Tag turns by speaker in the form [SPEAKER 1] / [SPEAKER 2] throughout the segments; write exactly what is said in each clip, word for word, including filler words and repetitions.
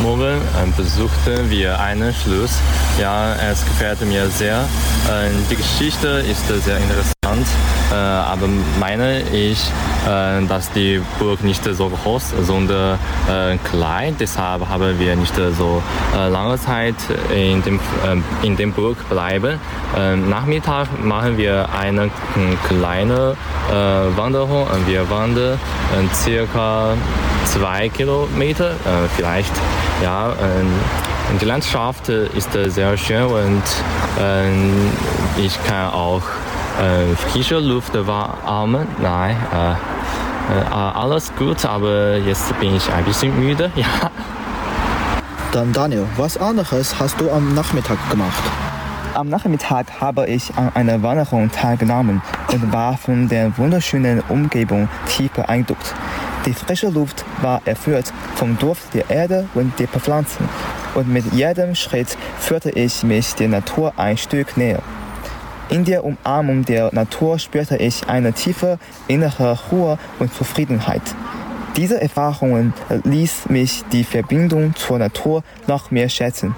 [SPEAKER 1] Morgen äh, besuchten wir ein Schloss. Ja, es gefällt mir sehr. Äh, die Geschichte ist sehr interessant, äh, aber meine ich, äh, dass die Burg nicht so groß, sondern äh, klein. Deshalb haben wir nicht so äh, lange Zeit in dem, äh, in dem Burg bleiben. Äh, Nachmittag machen wir eine kleine äh, Wanderung. Wir wandern äh, circa zwei Kilometer, äh, vielleicht. Ja, äh, die Landschaft ist sehr schön und äh, ich kann auch äh, frische Luft atmen. Nein, äh, äh, alles gut, aber jetzt bin ich ein bisschen müde. Ja.
[SPEAKER 2] Dann Daniel, was anderes hast du am Nachmittag gemacht?
[SPEAKER 3] Am Nachmittag habe ich an einer Wanderung teilgenommen und war von der wunderschönen Umgebung tief beeindruckt. Die frische Luft war erfüllt vom Duft der Erde und der Pflanzen. Und mit jedem Schritt führte ich mich der Natur ein Stück näher. In der Umarmung der Natur spürte ich eine tiefe innere Ruhe und Zufriedenheit. Diese Erfahrungen ließ mich die Verbindung zur Natur noch mehr schätzen.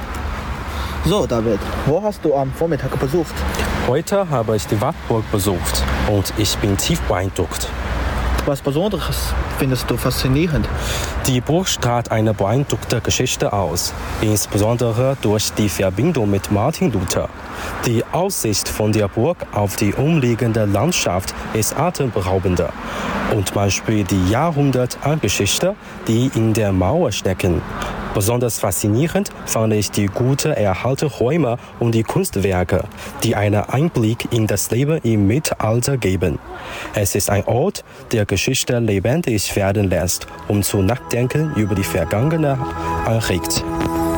[SPEAKER 2] So, David, wo hast du am Vormittag besucht?
[SPEAKER 4] Heute habe ich die Wartburg besucht und ich bin tief beeindruckt.
[SPEAKER 2] Was Besonderes findest du faszinierend?
[SPEAKER 4] Die Burg strahlt eine beeindruckende Geschichte aus, insbesondere durch die Verbindung mit Martin Luther. Die Aussicht von der Burg auf die umliegende Landschaft ist atemberaubend und man spürt die jahrhundertealte Geschichte, die in der Mauer stecken. Besonders faszinierend fand ich die gut erhaltenen Räume und die Kunstwerke, die einen Einblick in das Leben im Mittelalter geben. Es ist ein Ort, der Geschichte lebendig werden lässt und zum Nachdenken über die Vergangenheit anregt.